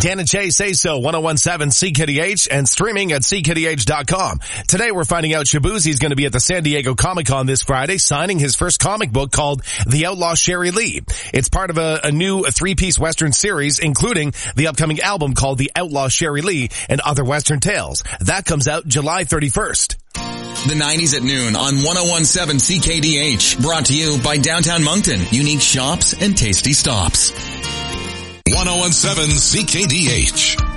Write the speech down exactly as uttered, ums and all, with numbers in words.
Dan and Jay Say So, ten seventeen C K D H and streaming at C K D H dot com. Today we're finding out Shaboozey is going to be at the San Diego Comic-Con this Friday signing his first comic book called The Outlaw Sherry Lee. It's part of a, a new three-piece Western series, including the upcoming album called The Outlaw Sherry Lee and Other Western Tales. That comes out July thirty-first. The nineties at noon on ten seventeen C K D H. Brought to you by Downtown Moncton. Unique shops and tasty stops. ten seventeen C K D H.